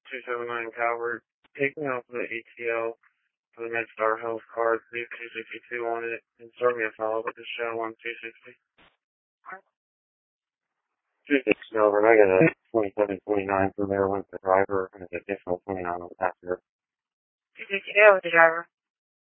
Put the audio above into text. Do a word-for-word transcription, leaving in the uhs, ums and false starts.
two seven nine Calvert. Take me off the A T L for the MedStar Health card, leave two sixty-two on it, and start me a follow-up with the show on two sixty. two sixty over, I got a twenty-seven twenty-nine from there with the driver, and an additional twenty-nine on the passenger. two sixty with the driver.